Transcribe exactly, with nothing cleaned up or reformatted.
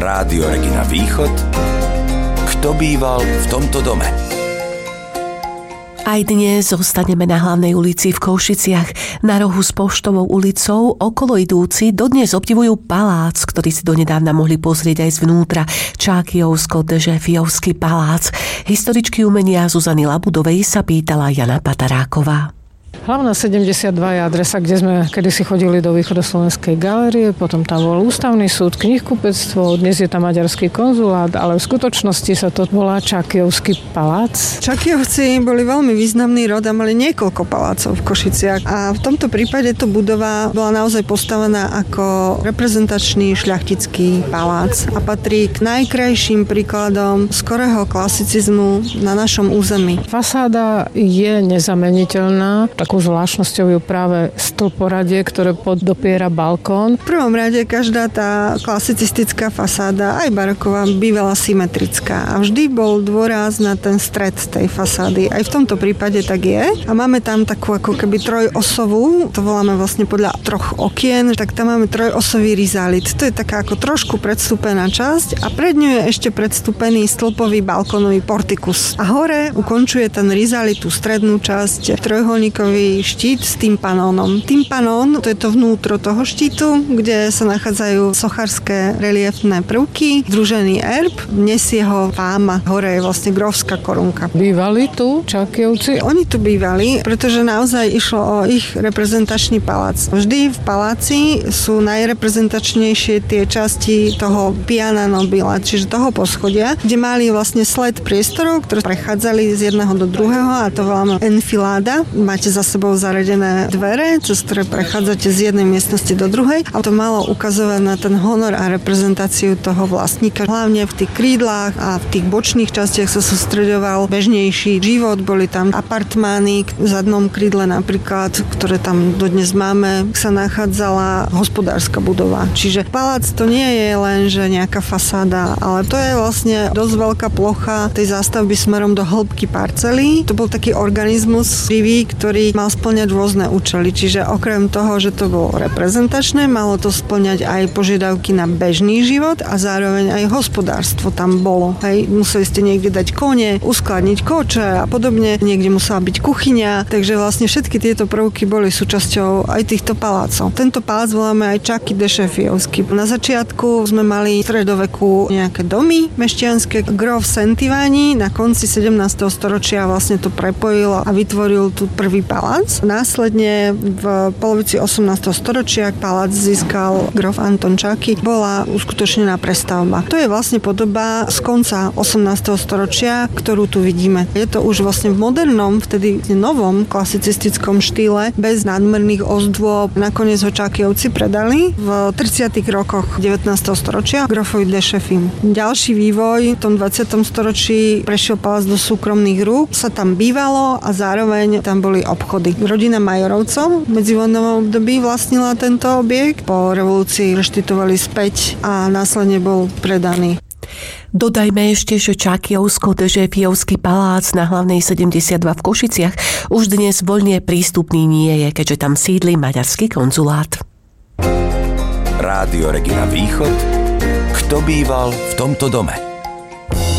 Rádio Regina Východ. Kto býval v tomto dome? Aj dnes zostaneme na hlavnej ulici v Košiciach. Na rohu s Poštovou ulicou okolo idúci dodnes obdivujú palác, ktorý si donedávna mohli pozrieť aj zvnútra. Čákijovsko-Dežefijovský palác. Historičky umenia Zuzany Labudovej sa pýtala Jana Pataráková. Hlavná sedemdesiatdva je adresa, kde sme kedysi chodili do Východoslovenskej galérie, potom tam bol ústavný súd, knihkupectvo, dnes je tam maďarský konzulát, ale v skutočnosti sa to volá Čákijovský palác. Čákijovci boli veľmi významný rod a mali niekoľko palácov v Košiciach a v tomto prípade to budova bola naozaj postavená ako reprezentačný šľachtický palác a patrí k najkrajším príkladom skorého klasicizmu na našom území. Fasáda je nezameniteľná, takú zvláštnosťou je práve stĺporadie, ktoré podopiera balkón. V prvom rade každá tá klasicistická fasáda, aj baroková, bývala symetrická a vždy bol dôraz na ten stred tej fasády. Aj v tomto prípade tak je. A máme tam takú ako keby trojosovú, to voláme vlastne podľa troch okien, tak tam máme trojosový rizalit. To je taká ako trošku predstúpená časť a pred ňou je ešte predstúpený stĺpový balkónový portikus. A hore ukončuje ten rizalit tú strednú časť trojuholníkový štít s tympanónom. Tympanón, to je to vnútro toho štítu, kde sa nachádzajú sochárske reliefné prvky, združený erb, nesie ho fáma, hore je vlastne grófska korunka. Bývali tu Čákijovci? Oni tu bývali, pretože naozaj išlo o ich reprezentačný palác. Vždy v paláci sú najreprezentačnejšie tie časti toho piana nobila, čiže toho poschodia, kde mali vlastne sled priestorov, ktoré prechádzali z jedného do druhého a to voláme enfiláda. Máte za sebou zaradené dvere, cez ktoré prechádzate z jednej miestnosti do druhej a to malo ukazovať na ten honor a reprezentáciu toho vlastníka. Hlavne v tých krídlach a v tých bočných častiach sa sústreďoval bežnejší život, boli tam apartmány, v zadnom krídle napríklad, ktoré tam dodnes máme, sa nachádzala hospodárska budova. Čiže palác to nie je len, že nejaká fasáda, ale to je vlastne dosť veľká plocha tej zástavby smerom do hĺbky parcely. To bol taký organizmus živý, ktorý mal spĺňať rôzne účely. Čiže okrem toho, že to bolo reprezentačné, malo to spĺňať aj požiadavky na bežný život a zároveň aj hospodárstvo tam bolo. Hej, museli ste niekde dať kone, uskladniť koče a podobne. Niekde musela byť kuchyňa, takže vlastne všetky tieto prvky boli súčasťou aj týchto palácov. Tento palác voláme aj Čáky Dešefijovský. Na začiatku sme mali v stredoveku nejaké domy mešťanské. Grof Sentivani na konci sedemnásteho storočia vlastne to prepojil a vytvoril tu prvý palác. Následne v polovici osemnásteho storočia palác získal grof Anton Čáky. Bola uskutočnená prestavba. To je vlastne podoba z konca osemnásteho storočia, ktorú tu vidíme. Je to už vlastne v modernom, vtedy novom klasicistickom štýle, bez nadmerných ozdôb. Nakoniec ho Čákijovci predali v tridsiatych rokoch devätnásteho storočia grofovi Dešefim. Ďalší vývoj v tom dvadsiatom storočí prešiel palác do súkromných rúk, sa tam bývalo a zároveň tam boli obchody. Rodina Majorovcov v medzivojnovom období vlastnila tento objekt. Po revolúcii reštitovali späť a následne bol predaný. Dodajme ešte, že Čákijovsko-Dežefijovský palác na hlavnej sedemdesiatdva v Košiciach už dnes voľne prístupný nie je, keďže tam sídli maďarský konzulát. Rádio Regina Východ. Kto býval v tomto dome?